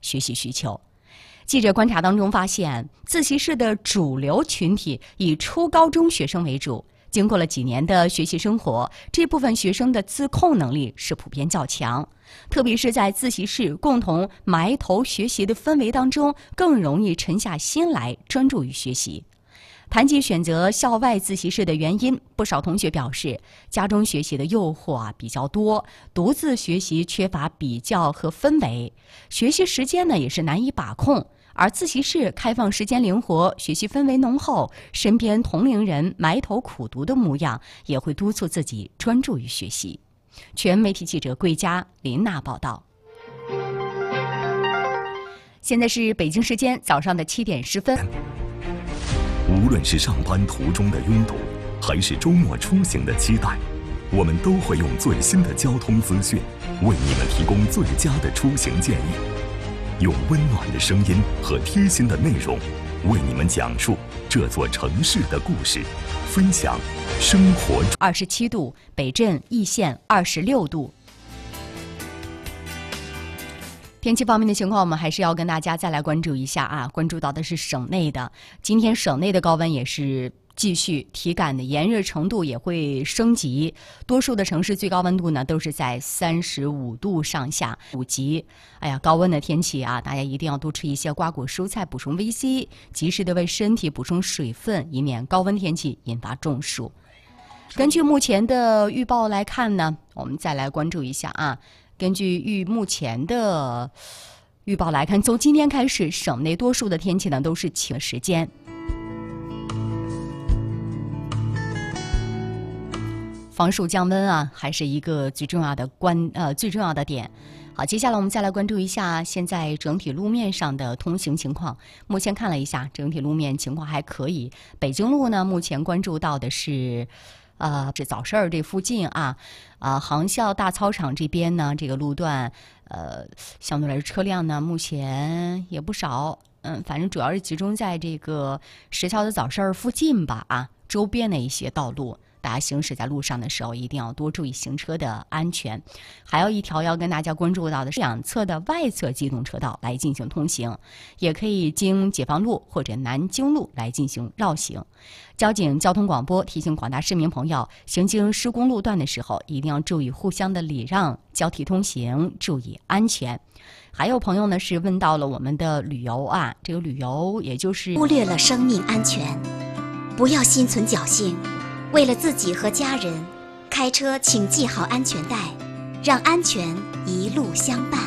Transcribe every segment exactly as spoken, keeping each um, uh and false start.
学习需求。记者观察当中发现，自习室的主流群体以初高中学生为主。经过了几年的学习生活，这部分学生的自控能力是普遍较强，特别是在自习室共同埋头学习的氛围当中，更容易沉下心来专注于学习。谈及选择校外自习室的原因，不少同学表示，家中学习的诱惑啊比较多，独自学习缺乏比较和氛围，学习时间呢也是难以把控。而自习室开放时间灵活，学习氛围浓厚，身边同龄人埋头苦读的模样，也会督促自己专注于学习。全媒体记者桂佳、林娜报道。现在是北京时间早上的七点十分。 无论是上班途中的拥堵，还是周末出行的期待，我们都会用最新的交通资讯，为你们提供最佳的出行建议。用温暖的声音和贴心的内容，为你们讲述这座城市的故事，分享生活。 二十七度，北镇易县二十六度。天气方面的情况，我们还是要跟大家再来关注一下啊，关注到的是省内的，今天省内的高温也是继续，体感的炎热程度也会升级，多数的城市最高温度呢都是在三十五度上下，五级。哎呀，高温的天气啊，大家一定要多吃一些瓜果蔬菜，补充维 C， 及时的为身体补充水分，以免高温天气引发中暑。根据目前的预报来看呢，我们再来关注一下啊。根据预目前的预报来看，从今天开始，省内多数的天气呢都是晴时间。防暑降温啊，还是一个最重要的关呃最重要的点。好，接下来我们再来关注一下现在整体路面上的通行情况。目前看了一下，整体路面情况还可以。北京路呢，目前关注到的是。呃，是早市儿这附近啊，啊，航校大操场这边呢，这个路段，呃，相对来说车辆呢，目前也不少，嗯，反正主要是集中在这个石桥的早市儿附近吧，啊，周边的一些道路。大家行驶在路上的时候，一定要多注意行车的安全。还有一条要跟大家关注到的是，两侧的外侧机动车道来进行通行，也可以经解放路或者南京路来进行绕行。交警交通广播提醒广大市民朋友，行经施工路段的时候，一定要注意互相的礼让，交替通行，注意安全。还有朋友呢是问到了我们的旅游啊，这个旅游也就是忽略了生命安全，不要心存侥幸。为了自己和家人，开车请系好安全带，让安全一路相伴。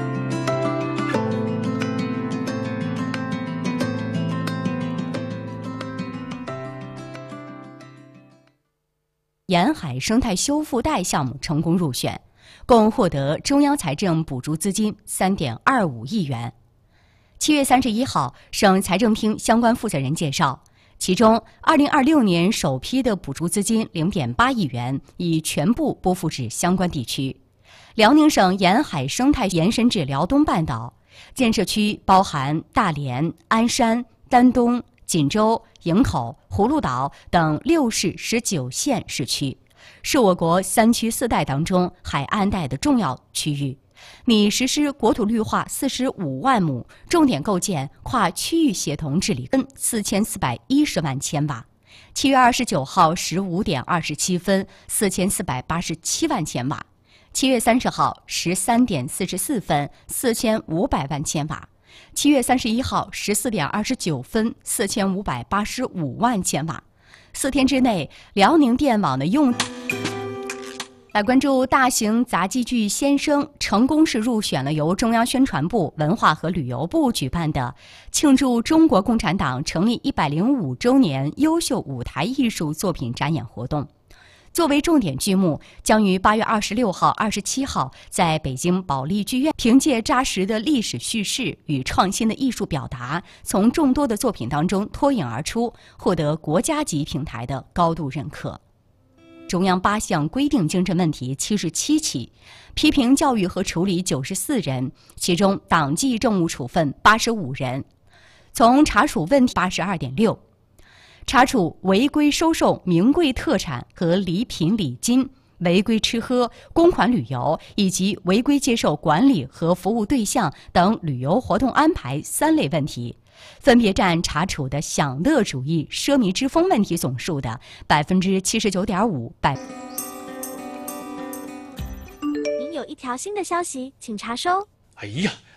沿海生态修复带项目成功入选，共获得中央财政补助资金 三点二五亿元。七月三十一号，省财政厅相关负责人介绍，其中二零二六年首批的补助资金 零点八亿元已全部拨付至相关地区。辽宁省沿海生态延伸至辽东半岛，建设区包含大连、鞍山、丹东、锦州、营口、葫芦岛等六市十九县市区，是我国三区四带当中海岸带的重要区域，拟实施国土绿化四十五万亩，重点构建跨区域协同治理根四千四百一十万千瓦。七月二十九号十五点二十七分，四千四百八十七万千瓦。七月三十号十三点四十四分，四千五百万千瓦。七月三十一号十四点二十九分，四千五百八十五万千瓦。四天之内，辽宁电网的用。来关注大型杂技剧《先生》成功是入选了由中央宣传部、文化和旅游部举办的庆祝中国共产党成立一百零五周年优秀舞台艺术作品展演活动。作为重点剧目，将于八月二十六号、二十七号在北京保利剧院，凭借扎实的历史叙事与创新的艺术表达，从众多的作品当中脱颖而出，获得国家级平台的高度认可。中央八项规定精神问题七十七起，批评教育和处理九十四人，其中党纪政务处分八十五人，从查处问题八十二点六。查处违规收受名贵特产和礼品礼金违规吃喝、公款旅游以及违规接受管理和服务对象等旅游活动安排三类问题，分别占查处的享乐主义、奢靡之风问题总数的百分之七十九点五。百。 您有一条新的消息，请查收。 哎呀，